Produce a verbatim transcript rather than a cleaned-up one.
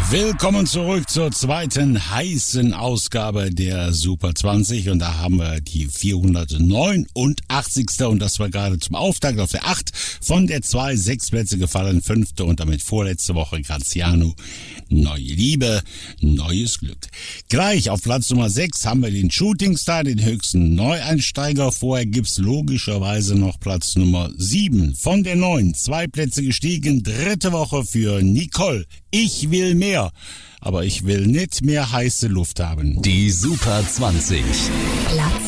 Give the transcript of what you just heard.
Willkommen zurück zur zweiten heißen Ausgabe der Super zwanzig und da haben wir die vierhundertneunundachtzigste und das war gerade zum Auftakt auf der acht, von der zwei sechs Plätze gefallen, fünfte und damit vorletzte Woche Graziano. Neue Liebe, neues Glück. Gleich auf Platz Nummer sechs haben wir den Shooting Star, den höchsten Neueinsteiger. Vorher gibt's logischerweise noch Platz Nummer sieben von der neun, zwei Plätze gestiegen, dritte Woche für Nicole. Ich will mehr, aber ich will nicht mehr heiße Luft haben. Die Super zwanzig. Platz